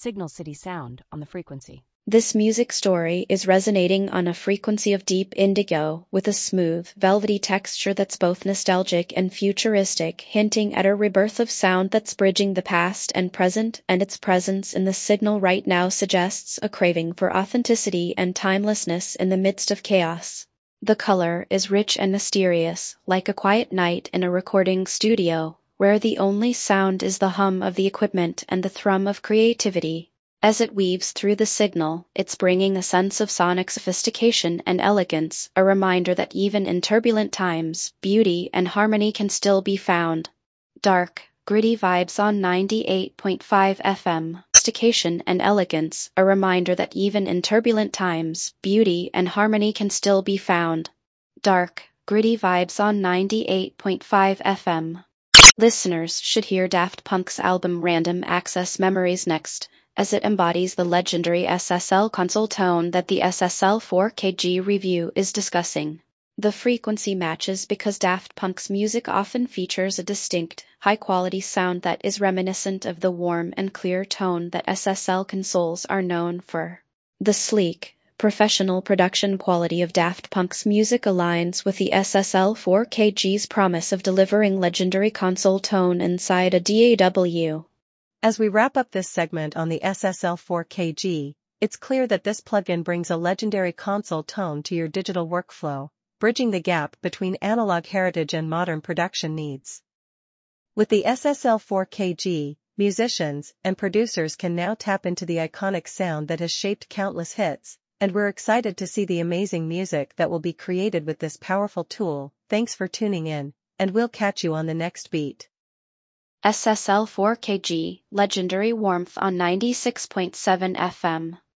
Signal City sound on the frequency. This music story is resonating on a frequency of deep indigo, with a smooth, velvety texture that's both nostalgic and futuristic, hinting at a rebirth of sound that's bridging the past and present, and its presence in the signal right now suggests a craving for authenticity and timelessness in the midst of chaos. The color is rich and mysterious, like a quiet night in a recording studio, where the only sound is the hum of the equipment and the thrum of creativity. As it weaves through the signal, it's bringing a sense of sonic sophistication and elegance, a reminder that even in turbulent times, beauty and harmony can still be found. Dark, gritty vibes on 98.5 FM. Sophistication and elegance, a reminder that even in turbulent times, beauty and harmony can still be found. Dark, gritty vibes on 98.5 FM. Listeners should hear Daft Punk's album Random Access Memories next, as it embodies the legendary SSL console tone that the SSL 4KG review is discussing. The frequency matches because Daft Punk's music often features a distinct, high-quality sound that is reminiscent of the warm and clear tone that SSL consoles are known for. The sleek, professional production quality of Daft Punk's music aligns with the SSL 4KG's promise of delivering legendary console tone inside a DAW. As we wrap up this segment on the SSL 4KG, it's clear that this plugin brings a legendary console tone to your digital workflow, bridging the gap between analog heritage and modern production needs. With the SSL 4KG, musicians and producers can now tap into the iconic sound that has shaped countless hits, and we're excited to see the amazing music that will be created with this powerful tool. Thanks for tuning in, and we'll catch you on the next beat. SSL 4KG, legendary warmth on 96.7 FM.